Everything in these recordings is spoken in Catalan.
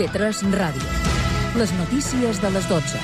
IB3 Ràdio. Les notícies de les 12.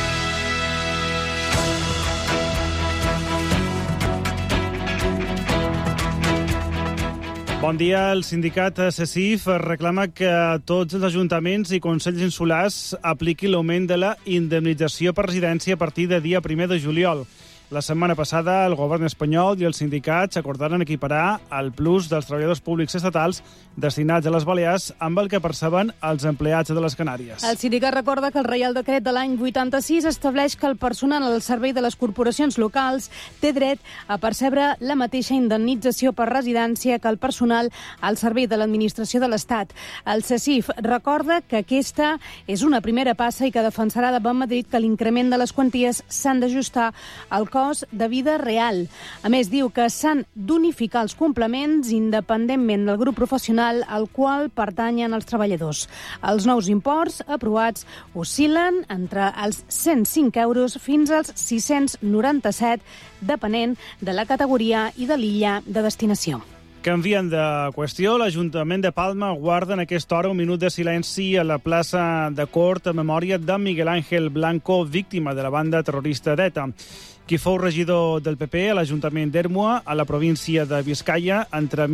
Bon dia. El sindicat CECIF reclama que tots els ajuntaments i consells insulars apliquin l'augment de la indemnització per residència a partir de dia 1 de juliol. La setmana passada, el govern espanyol i els sindicats acordaren equiparar el plus dels treballadors públics estatals destinats a les Balears amb el que perceben els empleats de les Canàries. El sindicat recorda que el Reial Decret de l'any 86 estableix que el personal al servei de les corporacions locals té dret a percebre la mateixa indemnització per residència que el personal al servei de l'administració de l'Estat. El CECIF recorda que aquesta és una primera passa i que defensarà davant Madrid que l'increment de les quanties s'han d'ajustar al cost de vida real. A més, diu que s'han d'unificar els complements independentment del grup professional al qual pertanyen els treballadors. Els nous imports aprovats oscil·len entre els 105 euros fins als 697, depenent de la categoria i de l'illa de destinació. Canvien de qüestió. L'Ajuntament de Palma guarda en aquesta hora un minut de silenci a la plaça de Cort en memòria de Miguel Ángel Blanco, víctima de la banda terrorista d'ETA, qui fou regidor del PP a l'Ajuntament d'Ermua, a la província de Biscaia, entre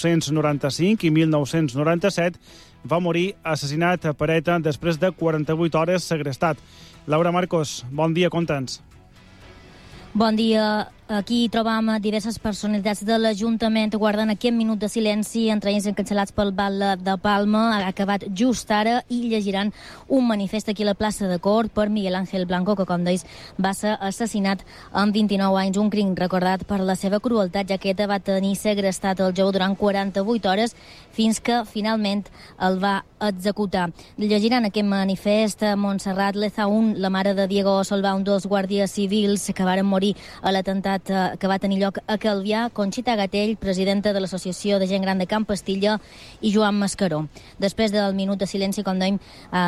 1995 i 1997, va morir assassinat per ETA després de 48 hores segrestat. Laura Marcos, bon dia, conta'ns. Bon dia. Aquí trobam diverses personalitats de l'Ajuntament guardant aquest minut de silenci, entre ells encapçalats pel Batlle de Palma. Ha acabat just ara i llegiran un manifest aquí a la plaça de Cort per Miguel Ángel Blanco, que, com deies, va ser assassinat amb 29 anys. Un crim recordat per la seva crueltat, ja que va tenir segrestat el jove durant 48 hores fins que finalment el va executar. Llegiran aquest manifest Montserrat Lezaún, la mare de Diego Solvà, un dels guàrdies civils que varen morir a l'atemptat que va tenir lloc a Calvià, Conxita Gatell, presidenta de l'Associació de Gent Gran de Can Pastilla, i Joan Mascaró. Després del minut de silenci, com dèiem,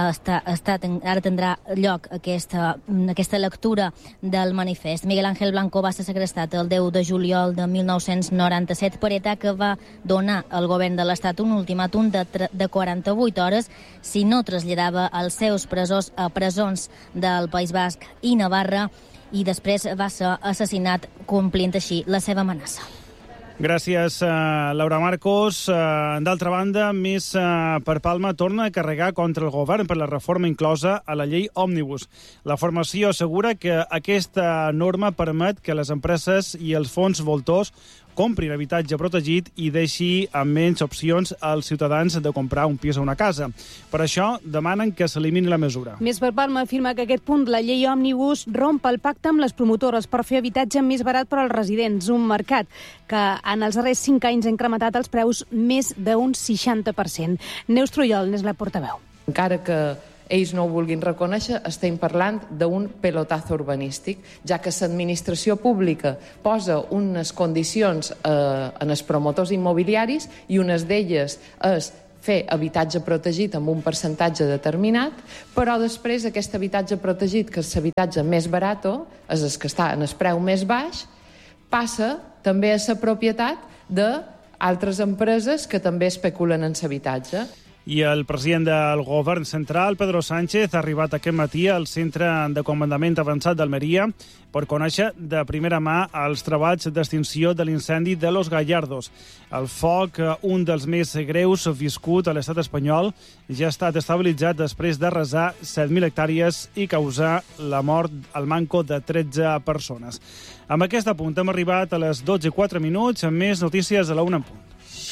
ara tindrà lloc aquesta lectura del manifest. Miguel Ángel Blanco va ser segrestat el 10 de juliol de 1997 per ETA, que va donar al govern de l'Estat un ultimàtum de 48 hores si no traslladava els seus presors a presons del País Basc i Navarra, i després va ser assassinat complint així la seva amenaça. Gràcies, Laura Marcos. D'altra banda, Més per Palma torna a carregar contra el govern per la reforma inclosa a la llei Òmnibus. La formació assegura que aquesta norma permet que les empreses i els fons voltors comprin habitatge protegit i deixi amb menys opcions als ciutadans de comprar un pis o una casa. Per això demanen que s'elimini la mesura. Més per Palma afirma que aquest punt, la llei Òmnibus, romp el pacte amb les promotores per fer habitatge més barat per als residents, un mercat que en els darrers 5 anys ha incrementat els preus més d'un 60%. Neus Trullol n'és la portaveu. Encara que ells no ho vulguin reconèixer, estem parlant d'un pelotazo urbanístic, ja que l'administració pública posa unes condicions en els promotors immobiliaris i unes d'elles és fer habitatge protegit amb un percentatge determinat, però després aquest habitatge protegit, que és l'habitatge més barat, és el que està en el preu més baix, passa també a ser propietat d'altres empreses que també especulen en l'habitatge. I el president del govern central, Pedro Sánchez, ha arribat aquest matí al Centre de Comandament Avançat d'Almeria per conèixer de primera mà els treballs d'extinció de l'incendi de Los Gallardos. El foc, un dels més greus viscut a l'estat espanyol, ja ha estat estabilitzat després d'arrasar 7.000 hectàrees i causar la mort al manco de 13 persones. Amb aquest apunt hem arribat a les 12:04 amb més notícies a la 1 en punt.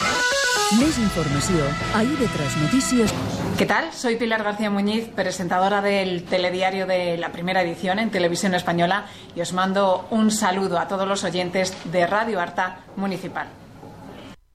Més informació a IB3 Noticias. ¿Qué tal? Soy Pilar García Muñiz, presentadora del telediario de la primera edición en Televisión Española, y os mando un saludo a todos los oyentes de Radio Arta Municipal.